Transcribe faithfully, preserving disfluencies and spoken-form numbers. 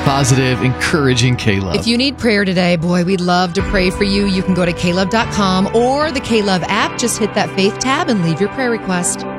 positive, encouraging K-Love. If you need prayer today, boy, we'd love to pray for you. You can go to K love dot com or the K-Love app. Just hit that faith tab and leave your prayer request.